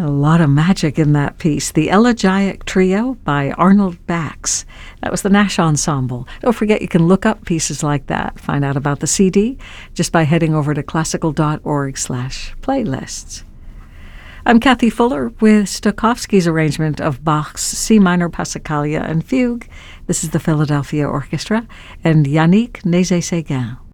A lot of magic in that piece. The Elegiac Trio by Arnold Bax. That was the Nash Ensemble. Don't forget you can look up pieces like that. Find out about the CD just by heading over to classical.org/playlists. I'm Kathy Fuller with Stokowski's arrangement of Bach's C minor Passacaglia and Fugue. This is the Philadelphia Orchestra and Yannick Nézet-Séguin.